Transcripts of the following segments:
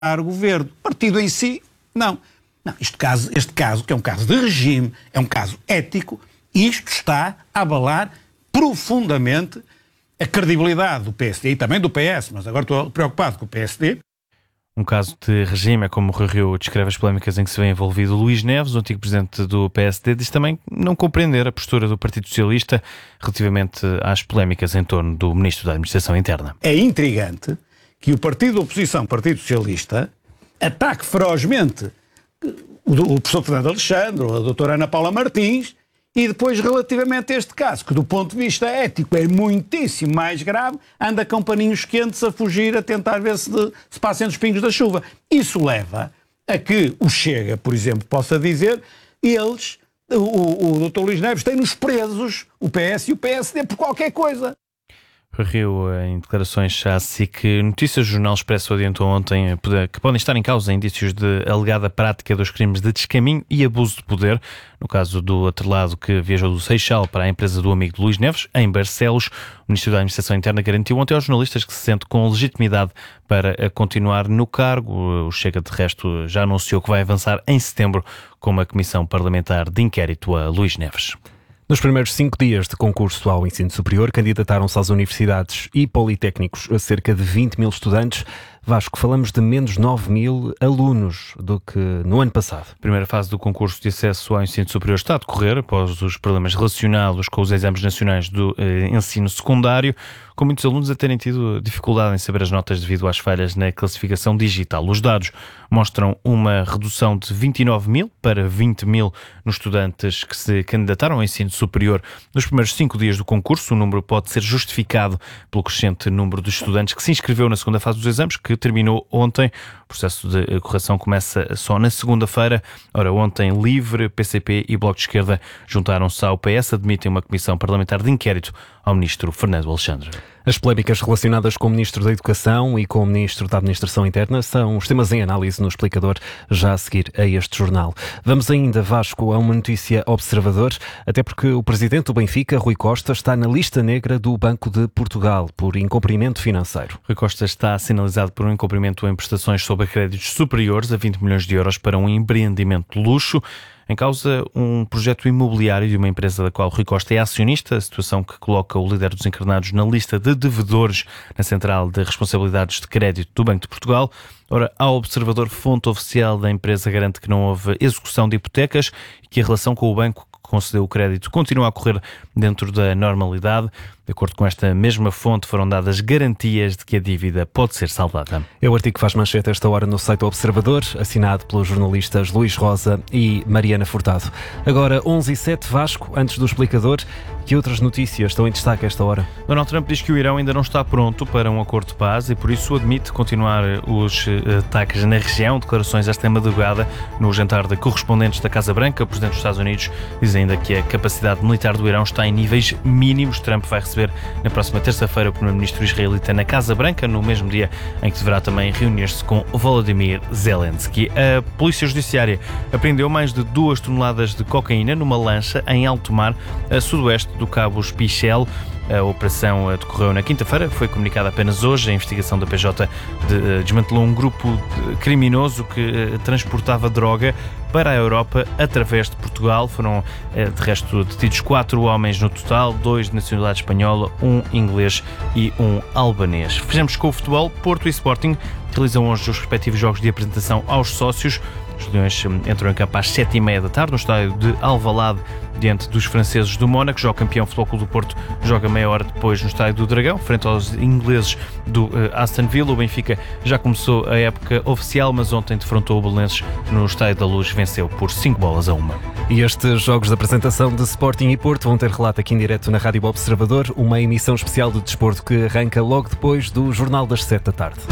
governo. O partido em si, não. Não, este caso, que é um caso de regime, é um caso ético, isto está a abalar profundamente a credibilidade do PSD e também do PS, mas agora estou preocupado com o PSD. Um caso de regime, é como o Rui Rio descreve as polémicas em que se vê envolvido Luís Neves, o antigo presidente do PSD, diz também não compreender a postura do Partido Socialista relativamente às polémicas em torno do Ministro da Administração Interna. É intrigante que o partido da oposição, o Partido Socialista, ataque ferozmente o professor Fernando Alexandre ou a doutora Ana Paula Martins e depois, relativamente a este caso, que do ponto de vista ético é muitíssimo mais grave, anda com paninhos quentes a fugir, a tentar ver se passam dos pingos da chuva. Isso leva a que o Chega, por exemplo, possa dizer o doutor Luís Neves tem-nos presos, o PS e o PSD, por qualquer coisa. Rio, em declarações à SIC Notícias, o Jornal Expresso adiantou ontem que podem estar em causa indícios de alegada prática dos crimes de descaminho e abuso de poder. No caso do atrelado que viajou do Seixal para a empresa do amigo de Luís Neves, em Barcelos, o Ministro da Administração Interna garantiu ontem aos jornalistas que se sente com legitimidade para continuar no cargo. O Chega, de resto, já anunciou que vai avançar em setembro com uma comissão parlamentar de inquérito a Luís Neves. Nos primeiros 5 dias de concurso ao ensino superior, candidataram-se às universidades e politécnicos a cerca de 20 mil estudantes. Vasco, falamos de menos 9 mil alunos do que no ano passado. A primeira fase do concurso de acesso ao ensino superior está a decorrer após os problemas relacionados com os exames nacionais do ensino secundário, com muitos alunos a terem tido dificuldade em saber as notas devido às falhas na classificação digital. Os dados mostram uma redução de 29 mil para 20 mil nos estudantes que se candidataram ao ensino superior nos primeiros 5 dias do concurso. O número pode ser justificado pelo crescente número de estudantes que se inscreveu na segunda fase dos exames, que terminou ontem. O processo de correção começa só na segunda-feira. Ora, ontem LIVRE, PCP e Bloco de Esquerda juntaram-se ao PS, admitem uma comissão parlamentar de inquérito ao Ministro Fernando Alexandre. As polémicas relacionadas com o Ministro da Educação e com o Ministro da Administração Interna são os temas em análise no Explicador, já a seguir a este jornal. Vamos ainda, Vasco, a uma notícia Observador, até porque o Presidente do Benfica, Rui Costa, está na lista negra do Banco de Portugal por incumprimento financeiro. Rui Costa está sinalizado por um incumprimento em prestações sobre créditos superiores a 20 milhões de euros para um empreendimento de luxo. Em causa, um projeto imobiliário de uma empresa da qual Rui Costa é acionista, a situação que coloca o líder dos encarnados na lista de devedores na Central de Responsabilidades de Crédito do Banco de Portugal. Ora, ao Observador, fonte oficial da empresa garante que não houve execução de hipotecas e que a relação com o banco que concedeu o crédito continua a correr dentro da normalidade. De acordo com esta mesma fonte, foram dadas garantias de que a dívida pode ser saldada. É o artigo que faz manchete esta hora no site do Observador, assinado pelos jornalistas Luís Rosa e Mariana Furtado. Agora, 11h07, Vasco, antes do Explicador, que outras notícias estão em destaque a esta hora? Donald Trump diz que o Irão ainda não está pronto para um acordo de paz e por isso admite continuar os ataques na região. Declarações esta madrugada no jantar de correspondentes da Casa Branca. O Presidente dos Estados Unidos diz ainda que a capacidade militar do Irão está em níveis mínimos. Trump vai receber na próxima terça-feira o primeiro-ministro israelita na Casa Branca, no mesmo dia em que deverá também reunir-se com Volodymyr Zelensky. A Polícia Judiciária apreendeu mais de 2 toneladas de cocaína numa lancha em alto mar, a sudoeste do Cabo Espichel. A operação decorreu na quinta-feira, foi comunicada apenas hoje. A investigação da PJ desmantelou um grupo criminoso que transportava droga para a Europa através de Portugal. Foram, de resto, detidos 4 homens no total, 2 de nacionalidade espanhola, 1 inglês e 1 albanês. Fechamos com o futebol. Porto e Sporting realizam hoje os respectivos jogos de apresentação aos sócios. Os Leões entram em campo às 7h30 da tarde no estádio de Alvalade, diante dos franceses do Mónaco. Já o campeão Futebol Clube do Porto joga meia hora depois no estádio do Dragão, frente aos ingleses do Aston Villa. O Benfica já começou a época oficial, mas ontem defrontou o Belenenses no Estádio da Luz, venceu por 5-1. E estes jogos de apresentação de Sporting e Porto vão ter relato aqui em direto na Rádio Observador, uma emissão especial de desporto que arranca logo depois do Jornal das 7 da tarde.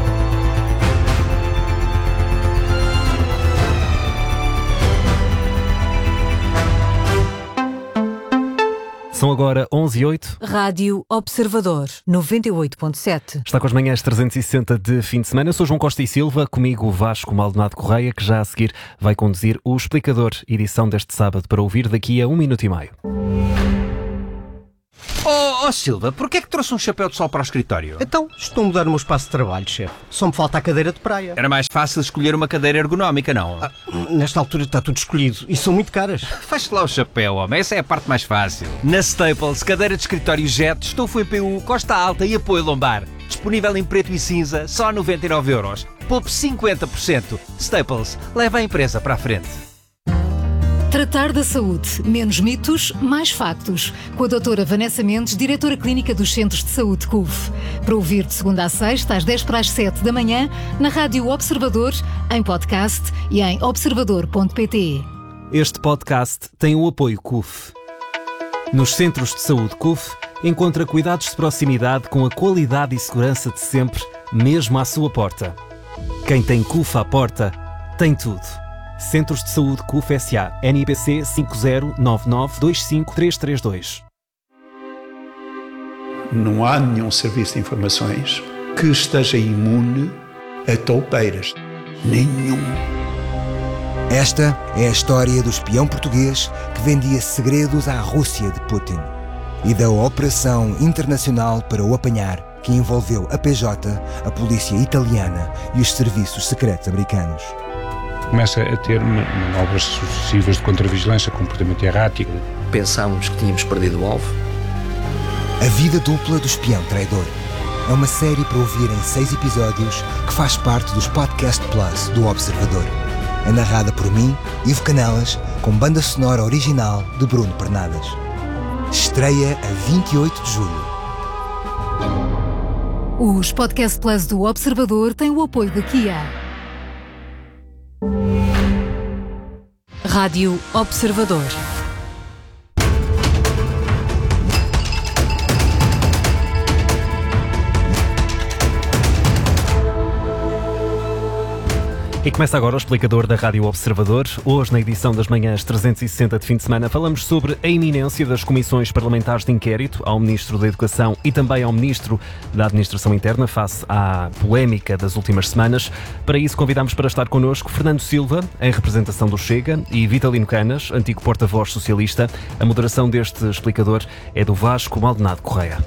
São agora 11h08. Rádio Observador, 98.7. Está com as manhãs 360 de fim de semana. Eu sou João Costa e Silva, comigo o Vasco Maldonado Correia, que já a seguir vai conduzir o Explicador, edição deste sábado, para ouvir daqui a 1 minuto e meio. Ó Silva, porquê é que trouxe um chapéu de sol para o escritório? Então, estou a mudar o meu espaço de trabalho, chefe. Só me falta a cadeira de praia. Era mais fácil escolher uma cadeira ergonómica, não? Nesta altura está tudo escolhido e são muito caras. Feche lá o chapéu, homem. Essa é a parte mais fácil. Na Staples, cadeira de escritório Jet, estofo em PU, costa alta e apoio lombar. Disponível em preto e cinza, só 99€. Poupe 50%. Staples, leva a empresa para a frente. Tratar da saúde. Menos mitos, mais factos. Com a doutora Vanessa Mendes, diretora clínica dos Centros de Saúde CUF. Para ouvir de segunda a sexta, às 10:07 da manhã, na Rádio Observador, em podcast e em observador.pt. Este podcast tem o apoio CUF. Nos Centros de Saúde CUF, encontra cuidados de proximidade com a qualidade e segurança de sempre, mesmo à sua porta. Quem tem CUF à porta, tem tudo. Centros de Saúde CUF S.A. NIPC 5099253332. Não há nenhum serviço de informações que esteja imune a toupeiras. Nenhum. Esta é a história do espião português que vendia segredos à Rússia de Putin e da operação internacional para o apanhar que envolveu a PJ, a polícia italiana e os serviços secretos americanos. Começa a ter manobras sucessivas de contravigilância, comportamento errático. Pensámos que tínhamos perdido o alvo. A vida dupla do espião traidor. É uma série para ouvir em 6 episódios que faz parte dos Podcast Plus do Observador. É narrada por mim, Ivo Canelas, com banda sonora original de Bruno Pernadas. Estreia a 28 de julho. Os Podcast Plus do Observador têm o apoio da Kia. Rádio Observador. E começa agora o explicador da Rádio Observador. Hoje, na edição das manhãs 360 de fim de semana, falamos sobre a iminência das comissões parlamentares de inquérito ao Ministro da Educação e também ao Ministro da Administração Interna, face à polémica das últimas semanas. Para isso, convidamos para estar connosco Fernando Silva, em representação do Chega, e Vitalino Canas, antigo porta-voz socialista. A moderação deste explicador é do Vasco Maldonado Correia.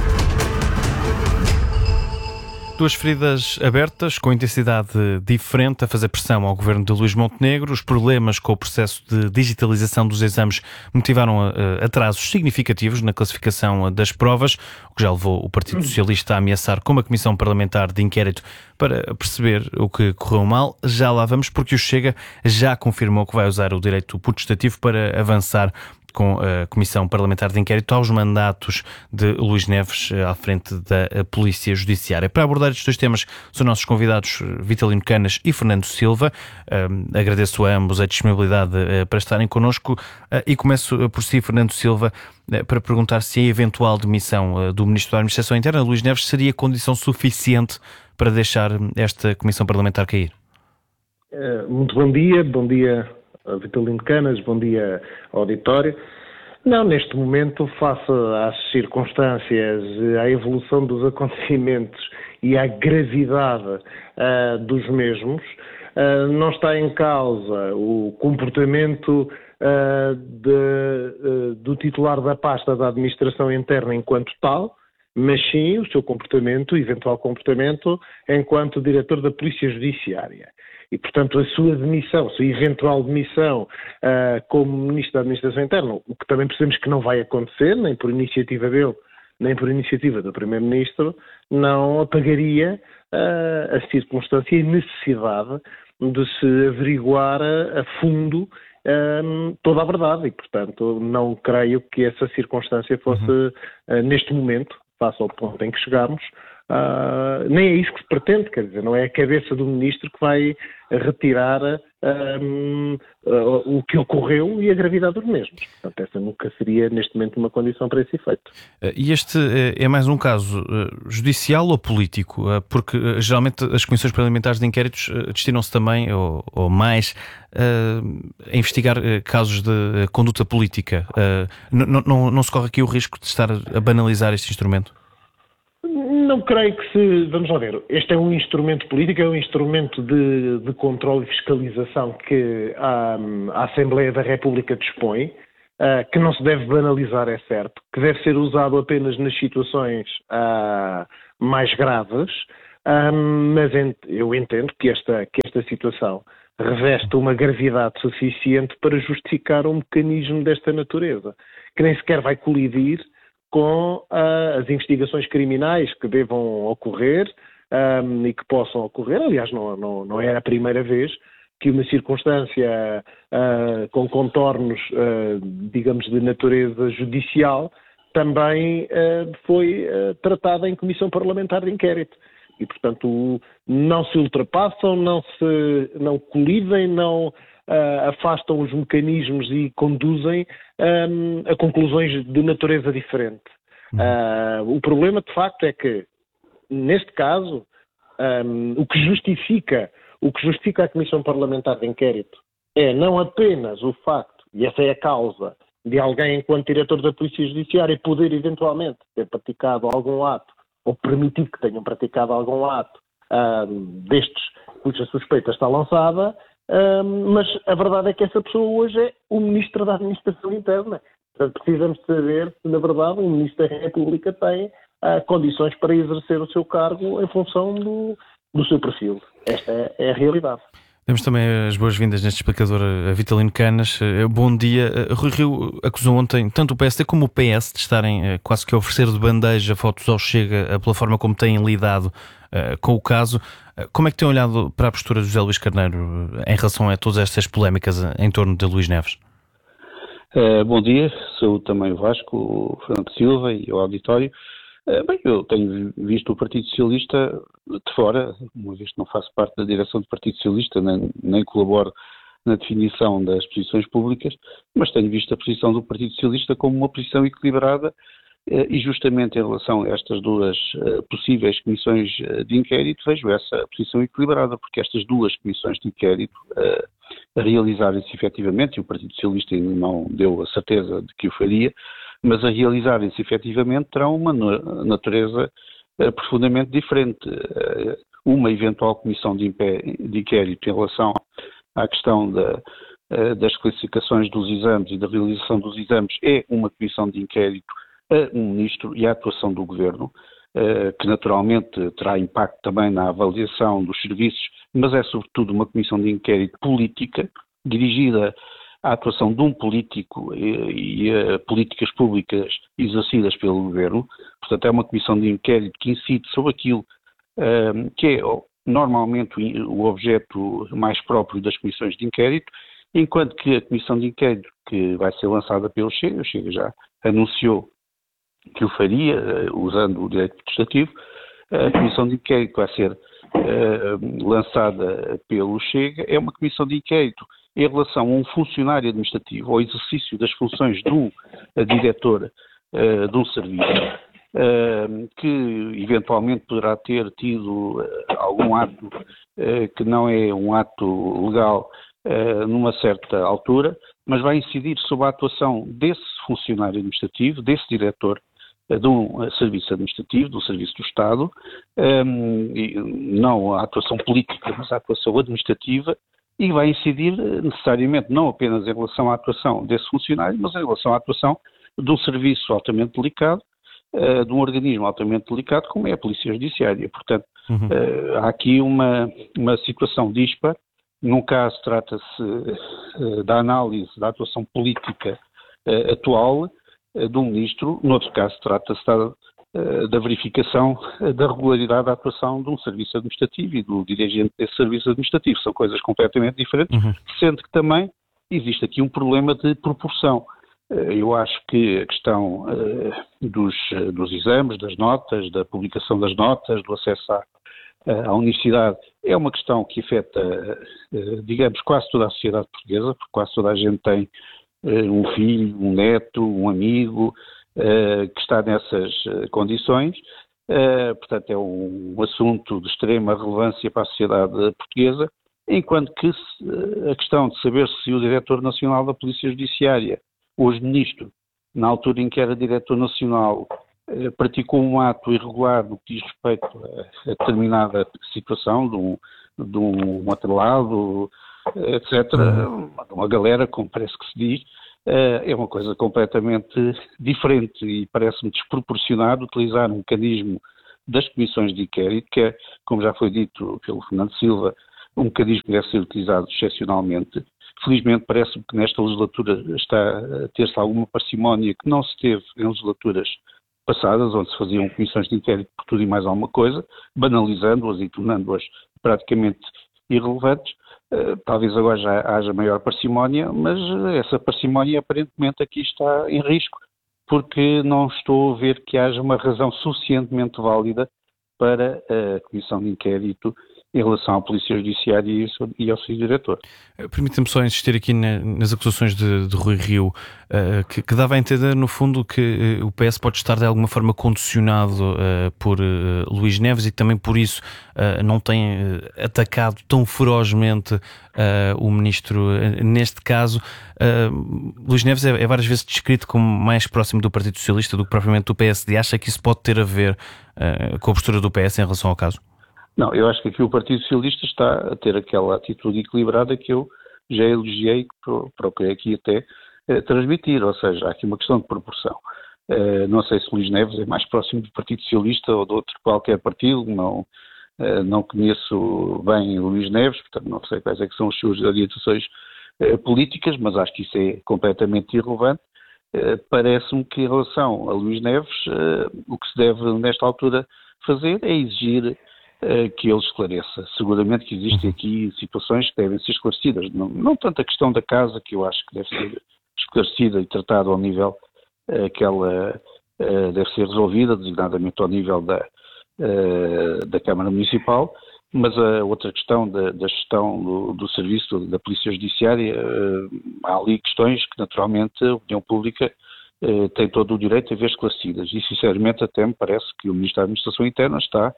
Duas feridas abertas, com intensidade diferente, a fazer pressão ao governo de Luís Montenegro. Os problemas com o processo de digitalização dos exames motivaram atrasos significativos na classificação das provas, o que já levou o Partido Socialista a ameaçar com uma comissão parlamentar de inquérito para perceber o que correu mal. Já lá vamos, porque o Chega já confirmou que vai usar o direito potestativo para avançar com a Comissão Parlamentar de Inquérito aos mandatos de Luís Neves à frente da Polícia Judiciária. Para abordar estes dois temas são nossos convidados Vitalino Canas e Fernando Silva. Agradeço a ambos a disponibilidade para estarem connosco e começo por si, Fernando Silva, para perguntar se a eventual demissão do Ministro da Administração Interna, Luís Neves, seria condição suficiente para deixar esta Comissão Parlamentar cair. Muito bom dia Vitalino Canas, bom dia auditório. Não, neste momento, face às circunstâncias, à evolução dos acontecimentos e à gravidade dos mesmos, não está em causa o comportamento do titular da pasta da administração interna enquanto tal, mas sim o seu comportamento, eventual comportamento, enquanto diretor da Polícia Judiciária. E, portanto, a sua demissão, a sua eventual demissão como Ministro da Administração Interna, o que também percebemos que não vai acontecer, nem por iniciativa dele, nem por iniciativa do Primeiro-Ministro, não apagaria a circunstância e a necessidade de se averiguar a fundo toda a verdade. E, portanto, não creio que essa circunstância fosse, neste momento, face ao ponto em que chegarmos, nem é isso que se pretende, quer dizer, não é a cabeça do Ministro que vai retirar o que ocorreu e a gravidade dos mesmos. Portanto, essa nunca seria, neste momento, uma condição para esse efeito. E este é mais um caso judicial ou político? Porque, geralmente, as comissões parlamentares de inquéritos destinam-se também, ou mais, a investigar casos de conduta política. Não se corre aqui o risco de estar a banalizar este instrumento? Não creio que se... Vamos lá ver. Este é um instrumento político, é um instrumento de controle e fiscalização que a Assembleia da República dispõe. que não se deve banalizar, é certo, que deve ser usado apenas nas situações mais graves, mas eu entendo que esta situação reveste uma gravidade suficiente para justificar um mecanismo desta natureza, que nem sequer vai colidir com as investigações criminais que devam ocorrer e que possam ocorrer. Aliás, não é a primeira vez que uma circunstância com contornos, digamos, de natureza judicial também foi tratada em comissão parlamentar de inquérito. E, portanto, não se ultrapassam, não colidem, não afastam os mecanismos e conduzem a conclusões de natureza diferente. O problema, de facto, é que, neste caso, o que justifica a Comissão Parlamentar de Inquérito é não apenas o facto, e essa é a causa, de alguém, enquanto diretor da Polícia Judiciária, poder eventualmente ter praticado algum ato, ou permitir que tenham praticado algum ato destes cuja suspeita está lançada, mas a verdade é que essa pessoa hoje é o Ministro da Administração Interna. Portanto, precisamos de saber se, na verdade, o Ministro da República tem condições para exercer o seu cargo em função do seu perfil. Esta é a realidade. Demos também as boas-vindas neste explicador a Vitalino Canas. Bom dia. Rui Rio acusou ontem tanto o PSD como o PS de estarem quase que a oferecer de bandeja fotos ao Chega pela forma como têm lidado com o caso. Como é que têm olhado para a postura de José Luís Carneiro em relação a todas estas polémicas em torno de Luís Neves? Bom dia. Sou também o Vasco, o Fernando Silva e o auditório. Bem, eu tenho visto o Partido Socialista de fora, uma vez que não faço parte da direção do Partido Socialista, nem colaboro na definição das posições públicas, mas tenho visto a posição do Partido Socialista como uma posição equilibrada e justamente em relação a estas duas possíveis comissões de inquérito, vejo essa posição equilibrada, porque estas duas comissões de inquérito a realizarem-se efetivamente, e o Partido Socialista ainda não deu a certeza de que o faria, mas a realizarem-se efetivamente terão uma natureza profundamente diferente. Uma eventual comissão de inquérito em relação à questão das classificações dos exames e da realização dos exames é uma comissão de inquérito a um ministro e à atuação do governo, que naturalmente terá impacto também na avaliação dos serviços, mas é sobretudo uma comissão de inquérito política, dirigida à atuação de um político e a políticas públicas exercidas pelo governo. Portanto, é uma comissão de inquérito que incide sobre aquilo que é normalmente o objeto mais próprio das comissões de inquérito, enquanto que a comissão de inquérito que vai ser lançada pelo Chega, o Chega já anunciou que o faria, usando o direito protestativo, a comissão de inquérito que vai ser lançada pelo Chega é uma comissão de inquérito em relação a um funcionário administrativo, ao exercício das funções de um diretor de um serviço, que eventualmente poderá ter tido algum ato que não é um ato legal numa certa altura, mas vai incidir sobre a atuação desse funcionário administrativo, desse diretor de um serviço administrativo, do Serviço do Estado, e não a atuação política, mas a atuação administrativa, e vai incidir necessariamente não apenas em relação à atuação desse funcionário, mas em relação à atuação de um serviço altamente delicado, de um organismo altamente delicado como é a Polícia Judiciária. Portanto, há aqui uma situação dispar. Num caso trata-se da análise da atuação política atual do Ministro, noutro caso trata-se da verificação da regularidade da atuação de um serviço administrativo e do dirigente desse serviço administrativo. São coisas completamente diferentes, sendo que também existe aqui um problema de proporção. Eu acho que a questão dos exames, das notas, da publicação das notas, do acesso à universidade, é uma questão que afeta, digamos, quase toda a sociedade portuguesa, porque quase toda a gente tem um filho, um neto, um amigo que está nessas condições. Portanto, é um assunto de extrema relevância para a sociedade portuguesa, enquanto que a questão de saber se o Diretor Nacional da Polícia Judiciária, hoje Ministro, na altura em que era Diretor Nacional, praticou um ato irregular no que diz respeito a determinada situação, de um atrelado, etc., uma galera, como parece que se diz, é uma coisa completamente diferente e parece-me desproporcionado utilizar um mecanismo das comissões de inquérito, que é, como já foi dito pelo Fernando Silva, um mecanismo que deve ser utilizado excepcionalmente. Felizmente parece-me que nesta legislatura está a ter-se alguma parcimónia que não se teve em legislaturas passadas, onde se faziam comissões de inquérito por tudo e mais alguma coisa, banalizando-as e tornando-as praticamente irrelevantes. Talvez agora já haja maior parcimónia, mas essa parcimónia aparentemente aqui está em risco, porque não estou a ver que haja uma razão suficientemente válida para a comissão de inquérito em relação à Polícia Judiciária e ao seu diretor. Permita-me só insistir aqui nas acusações de Rui Rio, que dava a entender, no fundo, que o PS pode estar de alguma forma condicionado por Luís Neves e que também por isso não tem atacado tão ferozmente o ministro. Neste caso, Luís Neves é várias vezes descrito como mais próximo do Partido Socialista do que propriamente do PSD. Acha que isso pode ter a ver com a postura do PS em relação ao caso? Não, eu acho que aqui o Partido Socialista está a ter aquela atitude equilibrada que eu já elogiei, procurei aqui até transmitir, ou seja, há aqui uma questão de proporção. Não sei se Luís Neves é mais próximo do Partido Socialista ou de outro qualquer partido, não conheço bem Luís Neves, portanto não sei quais é que são as suas orientações políticas, mas acho que isso é completamente irrelevante. Parece-me que em relação a Luís Neves, o que se deve nesta altura fazer é exigir que ele esclareça. Seguramente que existem aqui situações que devem ser esclarecidas. Não tanto a questão da casa, que eu acho que deve ser esclarecida e tratada ao nível que ela deve ser resolvida, designadamente ao nível da Câmara Municipal, mas a outra questão da gestão do serviço da Polícia Judiciária, há ali questões que naturalmente a opinião pública tem todo o direito a ver esclarecidas. E sinceramente até me parece que o Ministro da Administração Interna está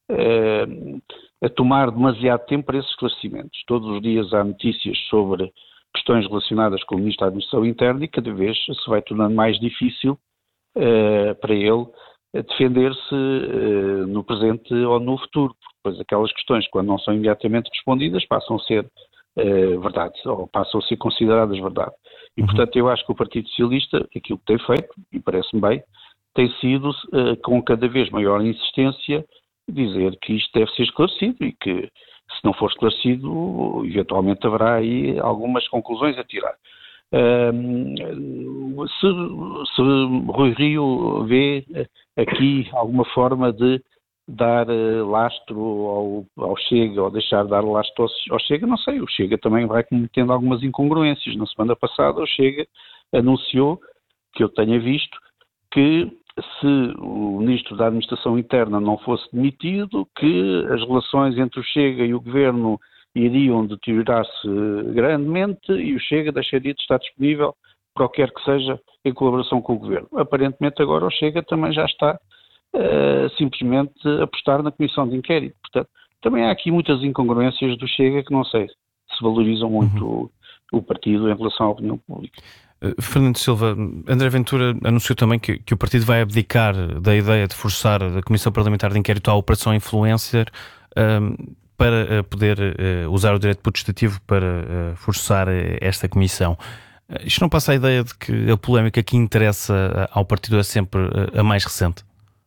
a tomar demasiado tempo para esses esclarecimentos. Todos os dias há notícias sobre questões relacionadas com o Ministro da Administração Interna e cada vez se vai tornando mais difícil para ele defender-se no presente ou no futuro, porque depois aquelas questões, quando não são imediatamente respondidas, passam a ser verdade, ou passam a ser consideradas verdade. E, portanto, eu acho que o Partido Socialista, aquilo que tem feito, e parece-me bem, tem sido, com cada vez maior insistência, dizer que isto deve ser esclarecido e que, se não for esclarecido, eventualmente haverá aí algumas conclusões a tirar. Se Rui Rio vê aqui alguma forma de dar lastro ao Chega ou deixar de dar lastro ao Chega, não sei, o Chega também vai cometendo algumas incongruências. Na semana passada o Chega anunciou, que eu tenha visto, que se o Ministro da Administração Interna não fosse demitido, que as relações entre o Chega e o Governo iriam deteriorar-se grandemente e o Chega deixaria de estar disponível para o que quer que seja em colaboração com o Governo. Aparentemente agora o Chega também já está simplesmente a apostar na Comissão de Inquérito. Portanto, também há aqui muitas incongruências do Chega que não sei se valorizam muito o partido em relação à opinião pública. Fernando Silva, André Ventura anunciou também que o partido vai abdicar da ideia de forçar a Comissão Parlamentar de Inquérito à Operação Influencer para poder usar o direito potestativo para forçar esta comissão. Isto não passa a ideia de que a polémica que interessa ao partido é sempre a mais recente?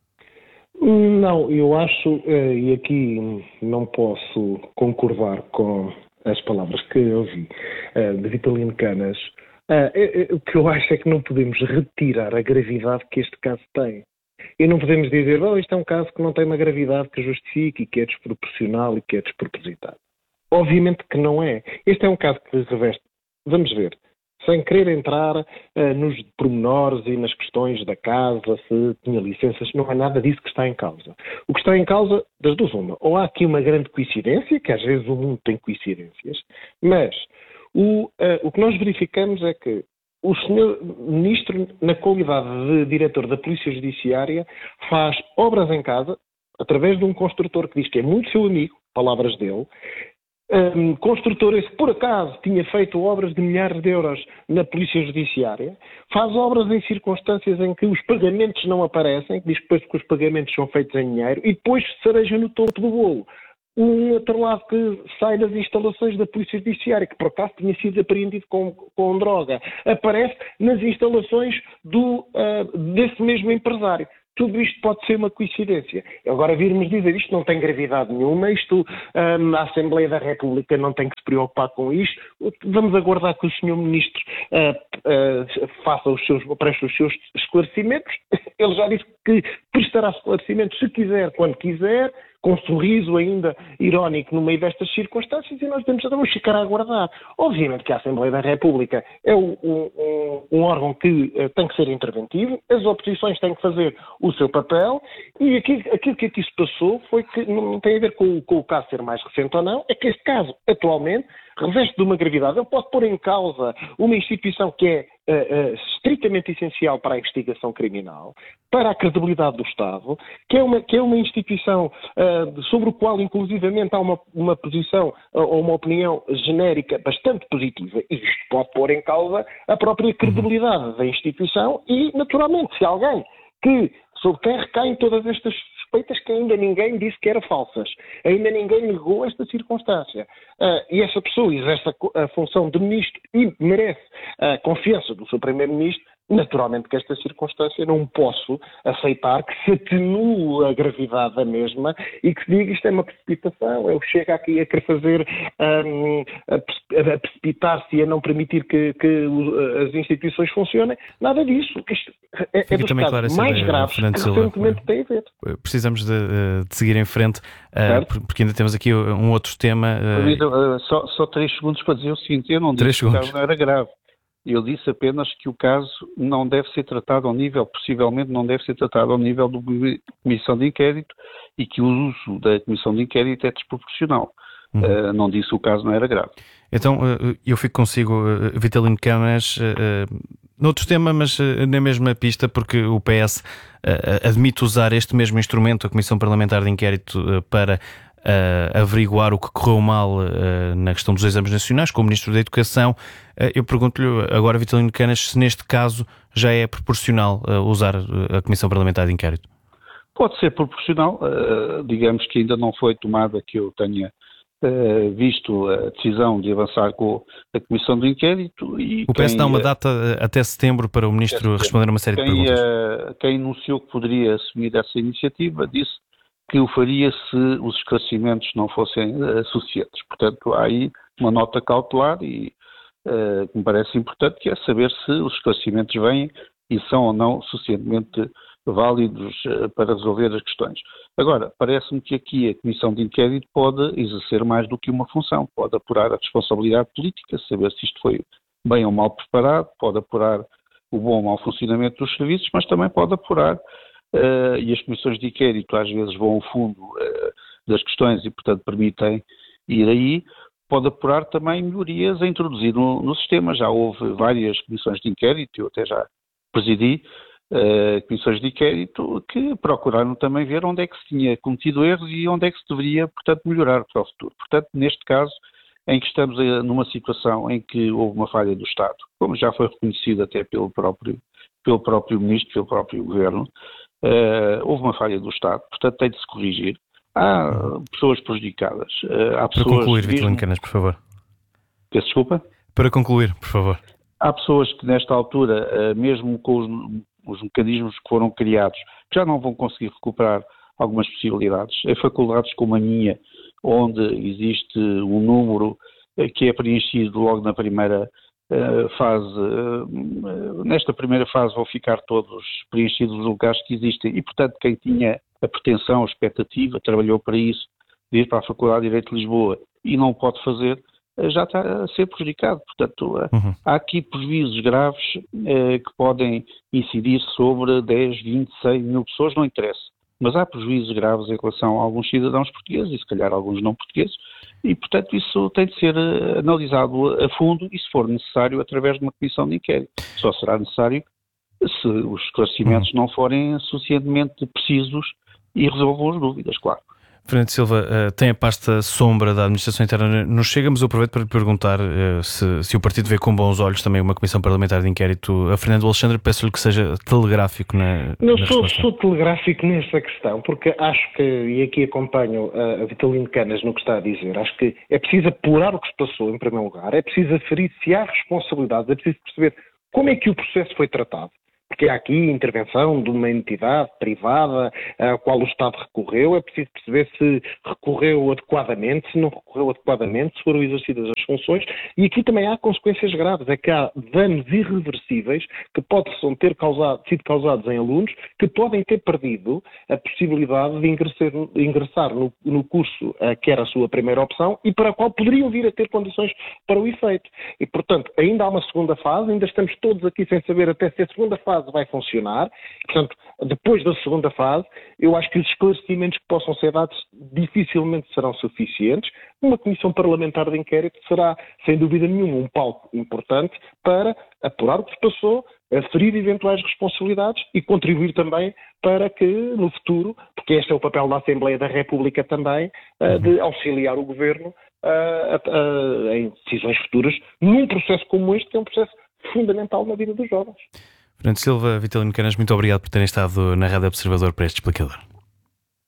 Não, eu acho, e aqui não posso concordar com as palavras que eu ouvi de Vitalino Canas. O que eu acho é que não podemos retirar a gravidade que este caso tem. E não podemos dizer, isto é um caso que não tem uma gravidade que justifique e que é desproporcional e que é despropositado. Obviamente que não é. Este é um caso que reveste, vamos ver, sem querer entrar nos pormenores e nas questões da casa, se tinha licenças, não é nada disso que está em causa. O que está em causa, das duas uma, ou há aqui uma grande coincidência, que às vezes o mundo tem coincidências, mas o que nós verificamos é que o Sr. Ministro, na qualidade de diretor da Polícia Judiciária, faz obras em casa, através de um construtor que diz que é muito seu amigo, palavras dele, construtor esse que por acaso tinha feito obras de milhares de euros na Polícia Judiciária, faz obras em circunstâncias em que os pagamentos não aparecem, que diz depois que os pagamentos são feitos em dinheiro, e depois cereja no topo do bolo. um outro lado que sai das instalações da Polícia Judiciária, que por acaso tinha sido apreendido com droga, aparece nas instalações desse mesmo empresário. Tudo isto pode ser uma coincidência. Agora virmos dizer isto não tem gravidade nenhuma, a Assembleia da República não tem que se preocupar com isto, vamos aguardar que o Sr. Ministro preste os seus esclarecimentos. Ele já disse que prestará esclarecimentos se quiser, quando quiser, com um sorriso ainda irónico no meio destas circunstâncias, e nós vamos ficar a aguardar. Obviamente que a Assembleia da República é um órgão que tem que ser interventivo, as oposições têm que fazer o seu papel, e aquilo que aqui se passou foi que não tem a ver com o caso ser mais recente ou não, é que este caso, atualmente, reveste de uma gravidade. Ele pode pôr em causa uma instituição que é estritamente essencial para a investigação criminal, para a credibilidade do Estado, que é uma instituição sobre o qual, inclusivamente, há uma posição ou uma opinião genérica bastante positiva, e isto pode pôr em causa a própria credibilidade da instituição e, naturalmente, se alguém sobre quem recaem todas estas suspeitas que ainda ninguém disse que eram falsas, ainda ninguém negou esta circunstância, e essa pessoa exerce a função de ministro e merece a confiança do seu primeiro-ministro, naturalmente que esta circunstância não posso aceitar que se atenue a gravidade da mesma e que se diga isto é uma precipitação, eu chego aqui a querer fazer, a precipitar-se e a não permitir que as instituições funcionem, nada disso. Isto é dos casos mais graves que recentemente tem a ver. Precisamos de seguir em frente, porque ainda temos aqui um outro tema. Só 3 segundos para dizer o seguinte, eu não disse que o caso não era grave. Eu disse apenas que o caso não deve ser tratado ao nível, possivelmente não deve ser tratado ao nível da Comissão de Inquérito, e que o uso da Comissão de Inquérito é desproporcional. Não disse que o caso não era grave. Então, eu fico consigo, Vitalino Canas, noutro tema, mas na mesma pista, porque o PS admite usar este mesmo instrumento, a Comissão Parlamentar de Inquérito, para averiguar o que correu mal na questão dos exames nacionais, com o Ministro da Educação. Eu pergunto-lhe agora, Vitalino Canas, se neste caso já é proporcional usar a Comissão Parlamentar de Inquérito. Pode ser proporcional, digamos que ainda não foi tomada, que eu tenha visto a decisão de avançar com a Comissão de Inquérito. E o PS dá uma data até setembro para o Ministro responder a uma série de perguntas. Quem anunciou que poderia assumir essa iniciativa disse que o faria se os esclarecimentos não fossem suficientes. Portanto, há aí uma nota cautelar e que me parece importante, que é saber se os esclarecimentos vêm e são ou não suficientemente válidos para resolver as questões. Agora, parece-me que aqui a Comissão de Inquérito pode exercer mais do que uma função, pode apurar a responsabilidade política, saber se isto foi bem ou mal preparado, pode apurar o bom ou mau funcionamento dos serviços, mas também pode apurar, e as comissões de inquérito às vezes vão ao fundo das questões e, portanto, permitem ir aí, pode apurar também melhorias a introduzir no sistema. Já houve várias comissões de inquérito, eu até já presidi comissões de inquérito que procuraram também ver onde é que se tinha cometido erros e onde é que se deveria, portanto, melhorar para o futuro. Portanto, neste caso, em que estamos numa situação em que houve uma falha do Estado, como já foi reconhecido até pelo próprio Ministro, pelo próprio Governo, houve uma falha do Estado, portanto tem de se corrigir. Há pessoas prejudicadas. Há pessoas. Para concluir, Vitalino Canas, por favor. Peço desculpa? Para concluir, por favor. Há pessoas que nesta altura, mesmo com os mecanismos que foram criados, já não vão conseguir recuperar algumas possibilidades. Em faculdades como a minha, onde existe um número que é preenchido logo na primeira fase, nesta primeira fase vão ficar todos preenchidos os lugares que existem e, portanto, quem tinha a pretensão, a expectativa, trabalhou para isso, de ir para a Faculdade de Direito de Lisboa e não pode fazer, já está a ser prejudicado. Portanto, há aqui prejuízos graves que podem incidir sobre 10, 20, 100 mil pessoas, não interessa. Mas há prejuízos graves em relação a alguns cidadãos portugueses e se calhar alguns não portugueses e, portanto, isso tem de ser analisado a fundo e, se for necessário, através de uma comissão de inquérito. Só será necessário se os esclarecimentos não forem suficientemente precisos e resolvam as dúvidas, claro. Fernando Silva, tem a pasta sombra da Administração Interna no Chega, mas eu aproveito para lhe perguntar se o partido vê com bons olhos também uma Comissão Parlamentar de Inquérito. A Fernando Alexandre, peço-lhe que seja telegráfico na sou telegráfico nessa questão, porque acho que, e aqui acompanho a Vitalino Canas no que está a dizer, acho que é preciso apurar o que se passou em primeiro lugar, é preciso aferir se há responsabilidades, é preciso perceber como é que o processo foi tratado. Porque há aqui intervenção de uma entidade privada à qual o Estado recorreu, é preciso perceber se recorreu adequadamente, se não recorreu adequadamente, se foram exercidas as funções, e aqui também há consequências graves, é que há danos irreversíveis que possam ter sido causados em alunos que podem ter perdido a possibilidade de ingressar no curso que era a sua primeira opção e para a qual poderiam vir a ter condições para o efeito. E, portanto, ainda há uma segunda fase, ainda estamos todos aqui sem saber até se a segunda fase vai funcionar. Portanto, depois da segunda fase, eu acho que os esclarecimentos que possam ser dados dificilmente serão suficientes. Uma comissão parlamentar de inquérito será, sem dúvida nenhuma, um palco importante para apurar o que se passou, aferir eventuais responsabilidades e contribuir também para que, no futuro, porque este é o papel da Assembleia da República também, de auxiliar o Governo em decisões futuras, num processo como este, que é um processo fundamental na vida dos jovens. Fernando Silva, Vitalino Canas, muito obrigado por terem estado na Rádio Observador para este explicador.